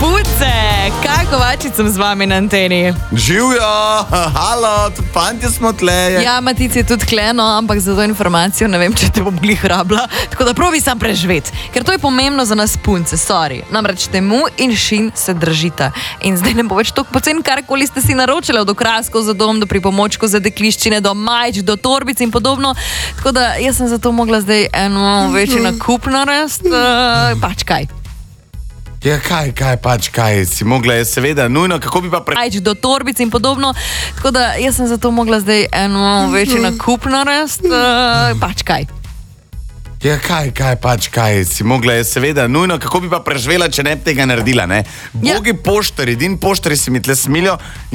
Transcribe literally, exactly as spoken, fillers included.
Punce, kaj Kovačicam z vami na anteni? Živjo, halo, tudi fantje smo tle. Ja, Matic je tudi tle, no, ampak za to informacijo ne vem, če te bom glih rabila, tako da probi sam preživeti, ker to je pomembno za nas punce, sorry. Namreč temu in šin se držita. In zdaj ne bo več toliko pocen, karkoli ste si naročili, od okraskov za dom, do pripomočkov za dekliščine, do majč, do torbic in podobno. Tako da jaz sem zato mogla zdaj eno večji nakup narediti, uh, pač kaj. Ja, kaj, kaj, pač kaj, si mogla je seveda nujno, kako bi pa pre... Majč do torbic in podobno, tako da jaz sem zato mogla zdaj eno večji nakup narediti, uh, pač kaj. Ja, kaj, kaj, pač kaj, si mogla je seveda nujno, kako bi pa preživela, če ne bi tega naredila, ne? Bogi ja. Poštari, din poštari si mi tle smilijo.